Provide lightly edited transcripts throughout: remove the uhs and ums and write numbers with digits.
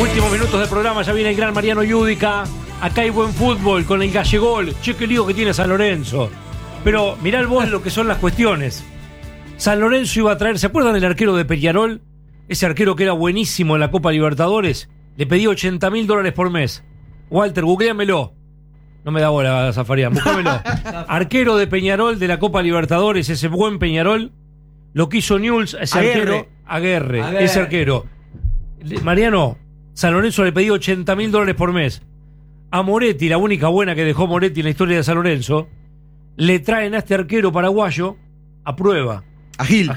Últimos minutos del programa, ya viene el gran Mariano Yudica. Acá hay buen fútbol con el Gallegol. Che, qué lío que tiene San Lorenzo. Pero mirá vos lo que son las cuestiones. San Lorenzo iba a traer, ¿se acuerdan del arquero de Peñarol? Ese arquero que era buenísimo en la Copa Libertadores. Le pedí $80.000 por mes. Walter, googleamelo. No me da bola, Zafarian, búscamelo. Arquero de Peñarol de la Copa Libertadores, ese buen Peñarol. Lo quiso Newell's, ese arquero. Aguerre, ese arquero. Mariano, San Lorenzo le pedí $80.000 por mes. A Moretti, la única buena que dejó Moretti en la historia de San Lorenzo, le traen a este arquero paraguayo a prueba. A Gil.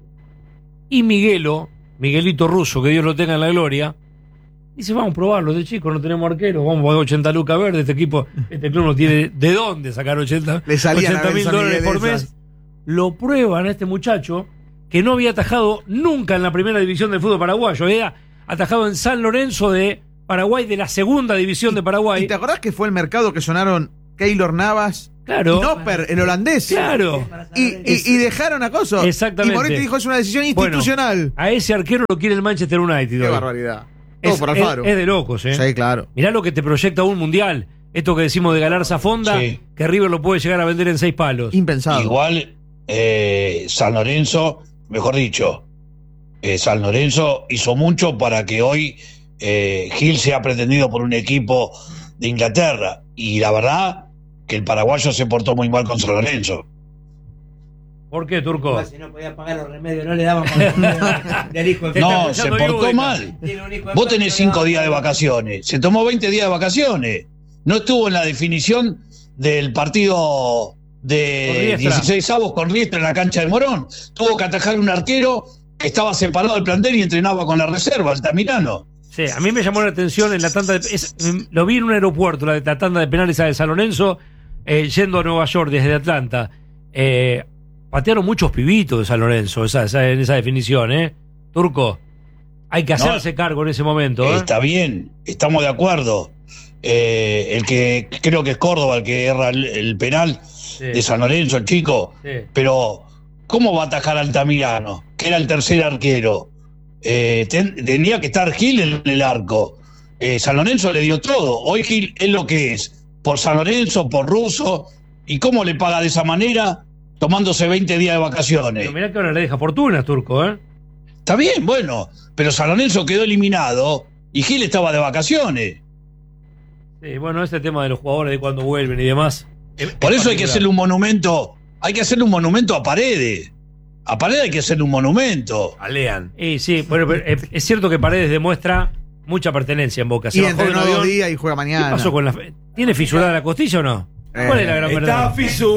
Y Miguelito Russo, que Dios lo tenga en la gloria, dice, vamos a probarlo, de chico no tenemos arquero, vamos a pagar 80 lucas verdes, este club no tiene de dónde sacar $80.000 por mes. Lo prueban a este muchacho, que no había atajado nunca en la primera división del fútbol paraguayo, había atajado en San Lorenzo de Paraguay, de la segunda división de Paraguay. ¿Y te acordás que fue el mercado que sonaron Keylor Navas? Claro. Y Nopper, el holandés. Claro. Y dejaron a cosas. Exactamente. Y Moretti dijo, es una decisión institucional. Bueno, a ese arquero lo quiere el Manchester United. Qué barbaridad. Todo por Alfaro. Es de locos, ¿eh? Sí, claro. Mirá lo que te proyecta un mundial. Esto que decimos de Galarza Fonda, sí, que River lo puede llegar a vender en 6 palos. Impensado. Igual, San Lorenzo, mejor dicho, San Lorenzo hizo mucho para que hoy Gil sea pretendido por un equipo de Inglaterra. Y la verdad que el paraguayo se portó muy mal con San Lorenzo. ¿Por qué, Turco? Si no podía pagar los remedios, no le daban para del hijo de... No, se portó mal. Vos tenés 5 días de vacaciones. Se tomó 20 días de vacaciones. No estuvo en la definición del partido de 16 avos con Riestra en la cancha de Morón. Tuvo que atajar un arquero que estaba separado del plantel y entrenaba con la reserva, Altamirano. Sí, a mí me llamó la atención en la tanda lo vi en un aeropuerto, la tanda de penales de San Lorenzo, yendo a Nueva York desde Atlanta. Patearon muchos pibitos de San Lorenzo en esa definición, Turco, hay que hacerse cargo en ese momento. Está bien, estamos de acuerdo. El que creo que es Córdoba el que erra el penal, sí, de San Lorenzo, el chico. Sí. Pero, ¿cómo va a atajar a Altamirano? Que era el tercer arquero. Tenía que estar Gil en el arco. San Lorenzo le dio todo. Hoy Gil es lo que es. Por San Lorenzo, por Russo. ¿Y cómo le paga de esa manera? Tomándose 20 días de vacaciones. Pero mirá que ahora le deja fortuna, Turco, Está bien, bueno. Pero San Lorenzo quedó eliminado y Gil estaba de vacaciones. Sí, bueno, ese tema de los jugadores de cuando vuelven y demás. Por eso hay que hacerle un monumento. Hay que hacerle un monumento a Paredes. A Paredes hay que hacerle un monumento. Alean. Sí, pero es cierto que Paredes demuestra mucha pertenencia en Boca. Y entrenó 2 días y juega mañana. ¿Qué pasó con ¿Tiene fisurada la costilla o no? ¿Cuál es la gran verdad? ¡Está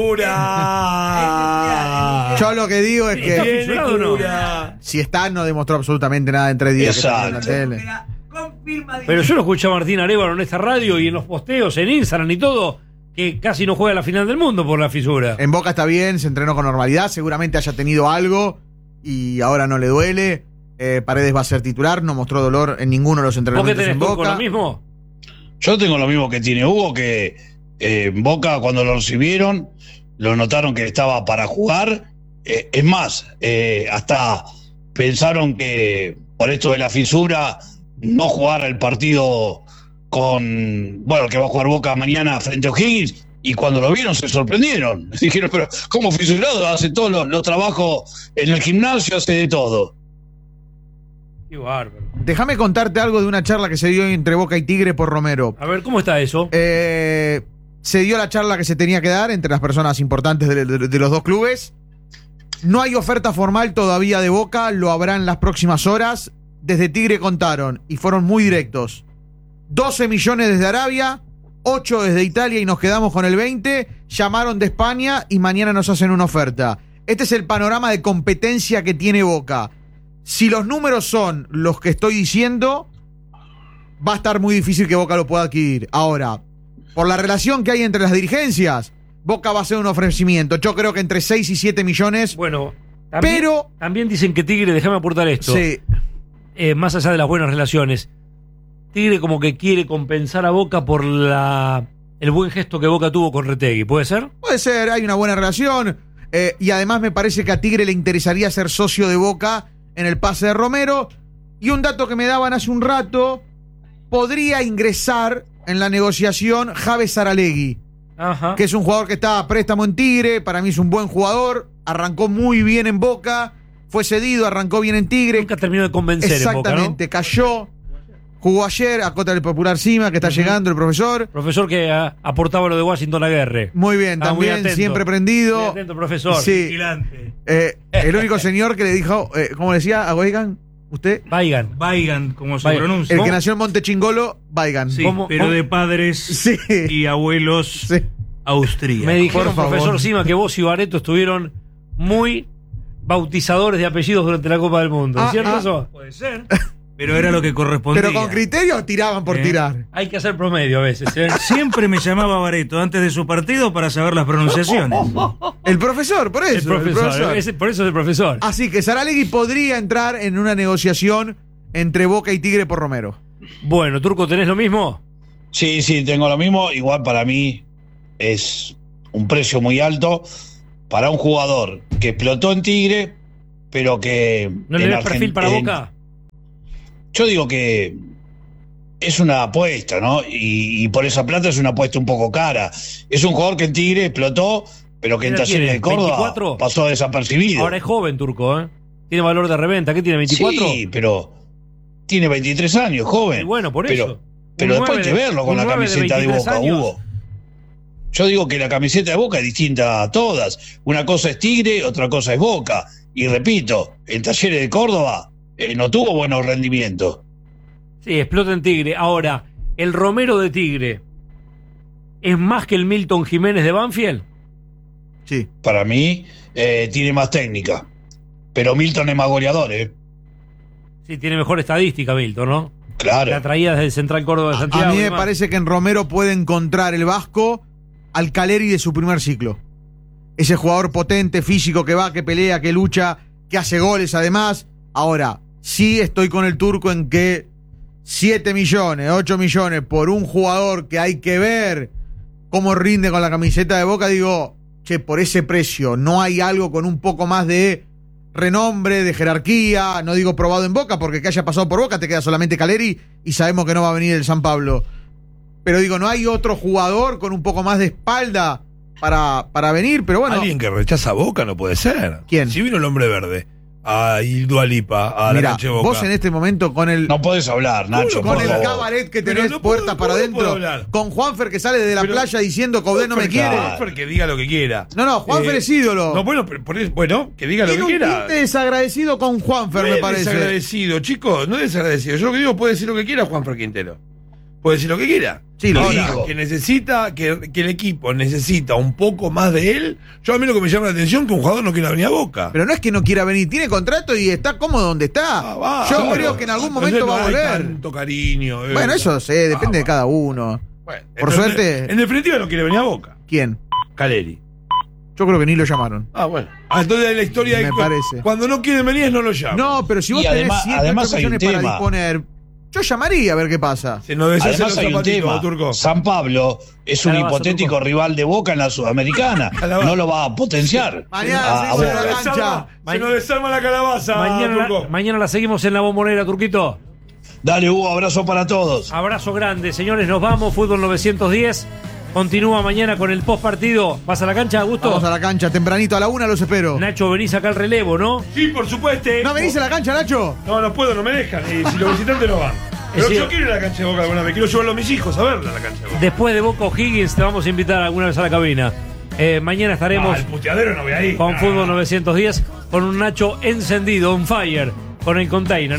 fisura! Yo lo que digo es que ¿Está fisurado o no? Si está, no demostró absolutamente nada en 3 días. Exacto. Que en la tele. Pero yo lo escuché a Martín Arévalo en esta radio y en los posteos, en Instagram y todo, que casi no juega la final del mundo por la fisura. En Boca está bien, se entrenó con normalidad, seguramente haya tenido algo y ahora no le duele. Paredes va a ser titular, no mostró dolor en ninguno de los entrenamientos en Boca. ¿Vos qué tenés, Turco, lo mismo? Yo tengo lo mismo que tiene Hugo, que en Boca cuando lo recibieron, lo notaron que estaba para jugar. Es más, hasta pensaron que por esto de la fisura no jugara el partido que va a jugar Boca mañana frente a O'Higgins, y cuando lo vieron se sorprendieron. Dijeron, pero ¿cómo fisurado? Hace todos los trabajos en el gimnasio, hace de todo. Qué bárbaro. Déjame contarte algo de una charla que se dio entre Boca y Tigre por Romero. A ver, ¿cómo está eso? Se dio la charla que se tenía que dar entre las personas importantes de los dos clubes. No hay oferta formal todavía de Boca, lo habrá en las próximas horas. Desde Tigre contaron, y fueron muy directos, 12 millones desde Arabia, 8 desde Italia y nos quedamos con el 20, llamaron de España y mañana nos hacen una oferta. Este es el panorama de competencia que tiene Boca. Si los números son los que estoy diciendo, va a estar muy difícil que Boca lo pueda adquirir. Ahora, por la relación que hay entre las dirigencias, Boca va a hacer un ofrecimiento. Yo creo que entre 6 y 7 millones. Bueno, también dicen que Tigre, déjame aportar esto. Sí. Más allá de las buenas relaciones, Tigre como que quiere compensar a Boca por el buen gesto que Boca tuvo con Retegui. ¿Puede ser? Puede ser, hay una buena relación. Y además me parece que a Tigre le interesaría ser socio de Boca en el pase de Romero. Y un dato que me daban hace un rato, podría ingresar en la negociación Javes Saralegui, Ajá. que es un jugador que está a préstamo en Tigre, para mí es un buen jugador, arrancó muy bien en Boca, fue cedido, arrancó bien en Tigre. Nunca terminó de convencer en Boca, ¿no? Exactamente, cayó, jugó ayer, acota el Popular Cima, que está llegando el profesor. Profesor que aportaba lo de Washington Aguirre. Muy bien, Ah, muy también atento. siempre Muy prendido. atento, profesor. Sí. Vigilante. El único señor que le dijo, ¿cómo decía a Weigand? ¿Usted? Vayan. Weigand, como se Weigand. pronuncia. El que nació en Montechingolo, Weigand. Sí, ¿Cómo? pero de padres Sí. y abuelos Sí. austríacos. Me dijeron, Por favor. profesor Sima, que vos y Bareto estuvieron muy bautizadores de apellidos durante la Copa del Mundo. ¿Es cierto eso? Puede ser, pero era lo que correspondía. Pero con criterio tiraban por tirar. Hay que hacer promedio a veces, ¿eh? Siempre me llamaba Bareto antes de su partido para saber las pronunciaciones. El profesor, por eso. El profesor. Por eso es el profesor. Así que Saralegui podría entrar en una negociación entre Boca y Tigre por Romero. Bueno, Turco, ¿tenés lo mismo? Sí, tengo lo mismo. Igual para mí es un precio muy alto para un jugador que explotó en Tigre, pero que... ¿No le en ves perfil para Boca? Yo digo que es una apuesta, ¿no? Y por esa plata es una apuesta un poco cara. Es un jugador que en Tigre explotó, pero que en ¿Qué edad Talleres tiene? de Córdoba 24. pasó desapercibido. Ahora es joven, Turco, ¿eh? Tiene valor de reventa. ¿Qué tiene, 24? Sí, pero tiene 23 años, joven. Y bueno, por pero, eso. Pero Un después hay que 9 verlo con un la 9 de camiseta de 23 Boca, años. Hugo. Yo digo que la camiseta de Boca es distinta a todas. Una cosa es Tigre, otra cosa es Boca. Y repito, en Talleres de Córdoba no tuvo buenos rendimientos. Sí, explota en Tigre. Ahora, ¿el Romero de Tigre es más que el Milton Jiménez de Banfield? Sí. Para mí, tiene más técnica. Pero Milton es más goleador, ¿eh? Sí, tiene mejor estadística Milton, ¿no? Claro. La traía desde el Central Córdoba de Santiago. A mí y me demás. parece que en Romero puede encontrar el Vasco al Caleri de su primer ciclo. Ese jugador potente, físico, que va, que pelea, que lucha, que hace goles además. Ahora, sí estoy con el Turco en que 7 millones, 8 millones por un jugador que hay que ver cómo rinde con la camiseta de Boca, digo, che, por ese precio, ¿no hay algo con un poco más de renombre, de jerarquía? No digo probado en Boca, porque que haya pasado por Boca te queda solamente Caleri y sabemos que no va a venir el San Pablo. Pero digo, ¿no hay otro jugador con un poco más de espalda para venir? Pero bueno. Alguien que rechaza a Boca no puede ser. ¿Quién? Si vino el hombre verde, a Dua Lipa, a la Mira, cancha de Boca. vos en este momento con el... No podés hablar, Nacho, con por el favor. cabaret que Pero tenés no puedo- puertas para ¿cómo adentro, puedo hablar? con Juanfer que sale de la Pero- playa diciendo Caudé no me Juanfer, quiere. Juanfer que diga lo que quiera. No, Juanfer es ídolo. No, bueno, bueno, que diga lo Tiene que un quiera. tinte desagradecido con Juanfer, No me es parece. desagradecido, chicos, no es desagradecido. Yo lo que digo, puede decir lo que quiera Juanfer Quintero. Puede decir lo que quiera. Sí, lo Ahora, dijo. que necesita, que el equipo necesita un poco más de él. Yo a mí lo que me llama la atención es que un jugador no quiera venir a Boca. Pero no es que no quiera venir, tiene contrato y está cómodo donde está. Va, Yo claro. creo que en algún Entonces momento no va a hay volver. tanto cariño. Bueno, eso depende de cada uno. Bueno, Por entonces, suerte- En definitiva no quiere venir a Boca. ¿Quién? Caleri. Yo creo que ni lo llamaron. Ah, bueno. Entonces la historia Me de parece. cuando no quieren venir no lo llaman. No, pero si vos Y tenés además- 7 además hay un millones para tema. disponer, yo llamaría a ver qué pasa. Se nos deshacen Además los hay un zapatitos, tema. Turco. San Pablo es un Calabaza, hipotético Turco. rival de Boca en la Sudamericana. Calabaza. No lo va a potenciar. Mañana a se Boca. hizo la cancha. Se nos desarma la calabaza, Turco. Mañana la seguimos en la Bombonera, Turquito. Dale, Hugo, abrazo para todos. Abrazo grande, señores, nos vamos. Fútbol 910. Continúa mañana con el post partido. ¿Vas a la cancha, Augusto? Vamos a la cancha tempranito a la 1, los espero. Nacho, venís acá al relevo, ¿no? Sí, por supuesto. ¿No venís a la cancha, Nacho? No, no puedo, no me dejan. Y si los visitantes no van. Pero decir- yo quiero ir a la cancha de Boca alguna vez. Quiero llevarlo a mis hijos a verla a la cancha de Boca. Después de Boca O'Higgins te vamos a invitar alguna vez a la cabina. Mañana estaremos El puteadero no voy a ir. con Fútbol 910 con un Nacho encendido, on fire, con el container.